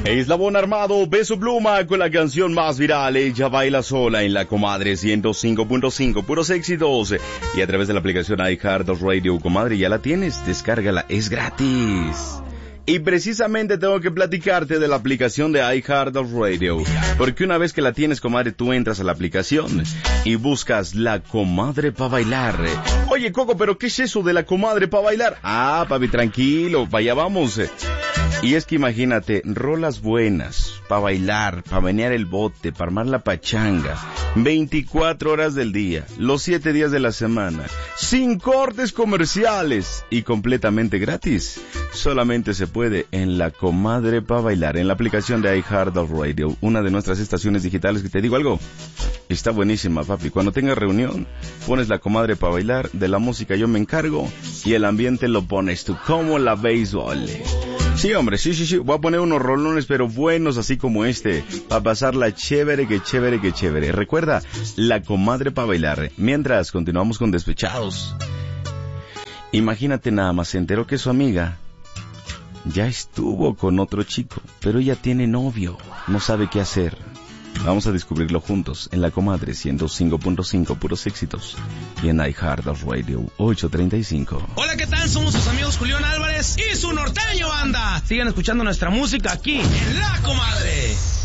Eslabón Armado, Peso Pluma con la canción más viral, Ella Baila Sola en La Comadre 105.5, puros éxitos. Y a través de la aplicación iHeartRadio, comadre, ya la tienes, descárgala, es gratis. Y precisamente tengo que platicarte de la aplicación de iHeartRadio, porque una vez que la tienes, comadre, tú entras a la aplicación y buscas La Comadre pa' Bailar. Oye, Coco, ¿pero qué es eso de La Comadre pa' Bailar? Ah, papi, tranquilo, vaya vamos. Y es que imagínate, rolas buenas, para bailar, para menear el bote, para armar la pachanga, 24 horas del día, los 7 días de la semana, sin cortes comerciales y completamente gratis. Solamente se puede en La Comadre pa' Bailar, en la aplicación de iHeartRadio, una de nuestras estaciones digitales que te digo algo, está buenísima, papi. Cuando tengas reunión, pones La Comadre pa' Bailar, de la música yo me encargo y el ambiente lo pones tú, como la béisbol. Sí, hombre, sí. Voy a poner unos rolones, pero buenos, así como este, para pasarla chévere, que chévere, que chévere. Recuerda, La Comadre pa' Bailar. Mientras, continuamos con Despechados. Imagínate nada más, se enteró que su amiga ya estuvo con otro chico, pero ella tiene novio, no sabe qué hacer. Vamos a descubrirlo juntos en La Comadre 105.5, puros éxitos, y en iHeartRadio 835. Hola, ¿qué tal? Somos sus amigos Julián Álvarez y su norteño banda. Sigan escuchando nuestra música aquí en La Comadre.